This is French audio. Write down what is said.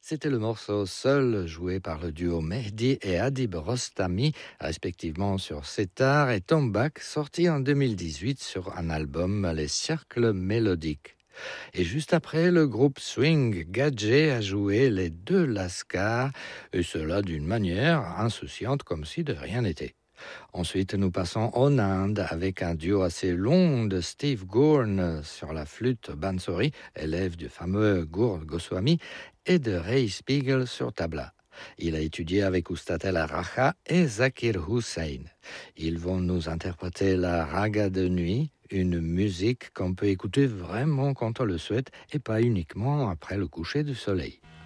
C'était le morceau Seul, joué par le duo Mehdi et Adib Rostami, respectivement sur Setar et Tombak, sorti en 2018 sur un album Les Cercles Mélodiques. Et juste après, le groupe Swing Gadget a joué les deux Lascars, et cela d'une manière insouciante comme si de rien n'était. Ensuite, nous passons en Inde avec un duo assez long de Steve Gourn sur la flûte bansuri, élève du fameux Gourd Goswami, et de Ray Spiegel sur tabla. Il a étudié avec Ustatel Raja et Zakir Hussain. Ils vont nous interpréter la raga de nuit, une musique qu'on peut écouter vraiment quand on le souhaite et pas uniquement après le coucher du soleil.